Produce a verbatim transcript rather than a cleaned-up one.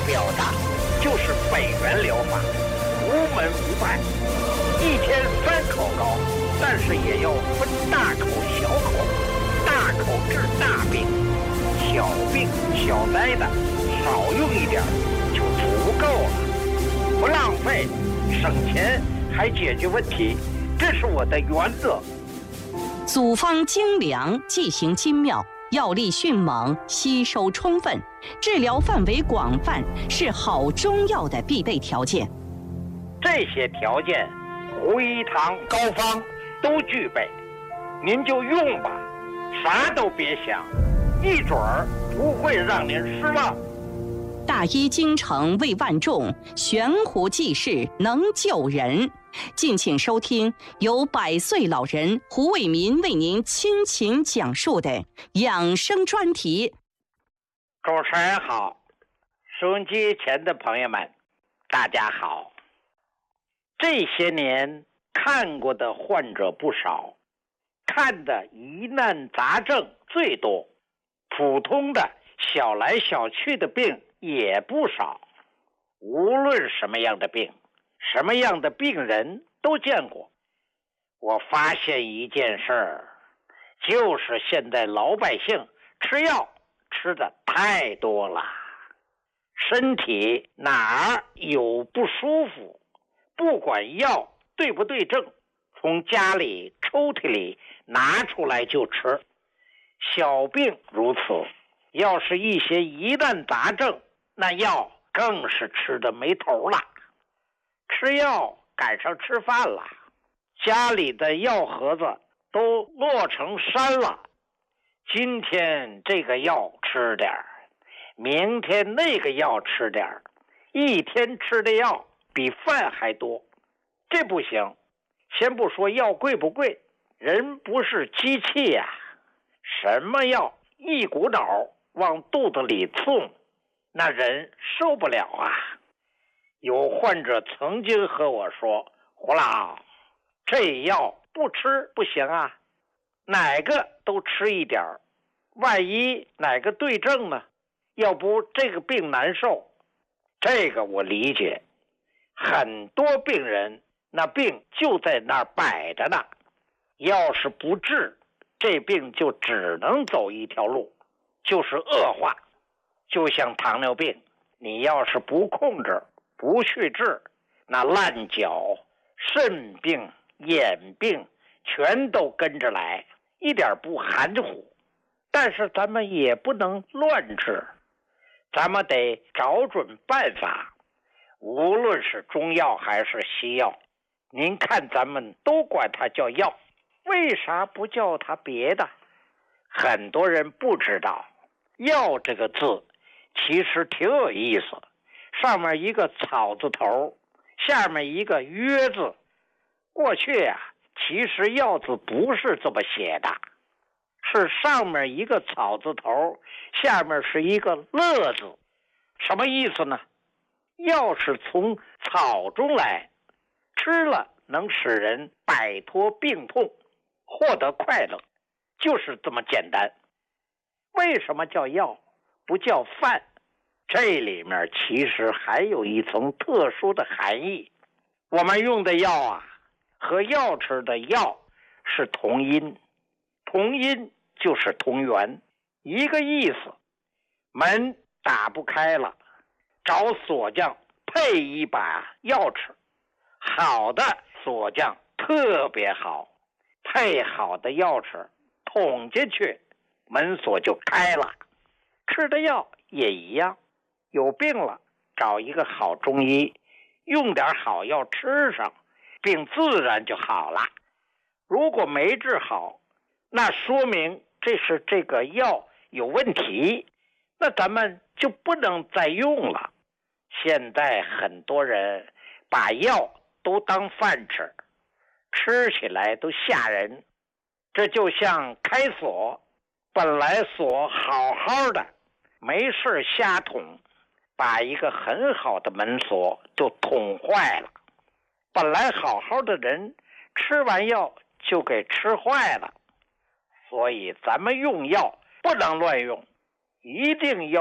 表的就是北元疗法，无门无派，一天三口高，但是也要分大口小口，大口治大病，小病小灾的少用一点就足够了，不浪费，省钱还解决问题，这是我的原则。 组方精良，剂型精妙，药力迅猛，吸收充分，治疗范围广泛，是好中药的必备条件。 这些条件，胡一堂膏方都具备，您就用吧，啥都别想，一准儿不会让您失望。 大医精诚为万众，悬壶济世能救人。敬请收听由百岁老人胡伟民为您倾情讲述的养生专题。 主持人好，收音机前的朋友们，大家好。这些年看过的患者不少，看的疑难杂症最多，普通的小来小去的病也不少。无论什么样的病，什么样的病人都见过。我发现一件事儿，就是现在老百姓吃药吃的太多了，身体哪儿有不舒服，不管药对不对症，从家里抽屉里拿出来就吃。小病如此，要是一些疑难杂症，那药更是吃的没头了。吃药赶上吃饭了，家里的药盒子都摞成山了。今天这个药吃点儿，明天那个药吃点儿，一天吃的药比饭还多。这不行，先不说药贵不贵，人不是机器呀、啊，什么药一股脑往肚子里送，那人受不了啊。有患者曾经和我说，胡老，这药不吃不行啊，哪个都吃一点，万一哪个对症呢？要不这个病难受。这个我理解，很多病人那病就在那儿摆着呢，要是不治，这病就只能走一条路，就是恶化。就像糖尿病，你要是不控制不去治，那烂脚、肾病、眼病全都跟着来，一点不含糊。但是咱们也不能乱治，咱们得找准办法。无论是中药还是西药，您看咱们都管它叫药，为啥不叫它别的？很多人不知道，药这个字其实挺有意思，上面一个草字头，下面一个约字。过去啊，其实药字不是这么写的，是上面一个草字头，下面是一个乐字。什么意思呢？药是从草中来，吃了能使人摆脱病痛，获得快乐，就是这么简单。为什么叫药不叫饭？这里面其实还有一层特殊的含义。我们用的药啊，和药吃的药是同音，同音就是同源，一个意思。门打不开了，找锁匠配一把药吃，好的锁匠特别好，配好的药吃，捅进去门锁就开了。吃的药也一样，有病了找一个好中医，用点好药吃上，病自然就好了。如果没治好，那说明这是这个药有问题，那咱们就不能再用了。现在很多人把药都当饭吃，吃起来都吓人。这就像开锁，本来锁好好的，没事瞎捅，把一个很好的门锁就捅坏了。本来好好的人，吃完药就给吃坏了。所以咱们用药不能乱用，一定要